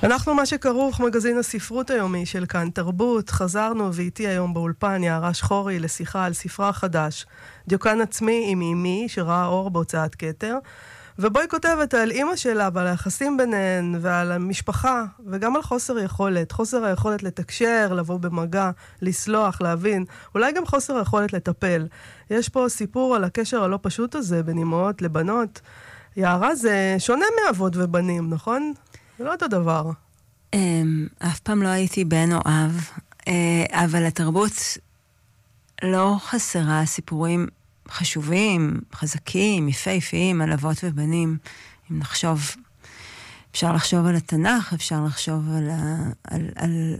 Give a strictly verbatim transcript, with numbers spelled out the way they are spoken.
אנחנו מה שכרוך מגזין הספרות היומי של כאן תרבות. חזרנו ואיתי היום באולפן יערה שחורי לשיחה על ספרה החדש, דיוקן עצמי עם אמי, שראה אור בהוצאת כתר. ובו היא כותבת על אמא שלה ועל היחסים ביניהן ועל המשפחה, וגם על חוסר יכולת, חוסר היכולת לתקשר, לבוא במגע, לסלוח, להבין, אולי גם חוסר היכולת לטפל. יש פה סיפור על הקשר הלא פשוט הזה בין אמהות לבנות. יערה, זה שונה מאבות ובנים, נכון? זה לא אותו דבר. אף פעם לא הייתי בן או אב, אבל התרבות לא חסרה סיפורים חשובים, חזקים, יפהפיים, על אבות ובנים. אם נחשוב, אפשר לחשוב על התנ"ך, אפשר לחשוב על, ה, על, על,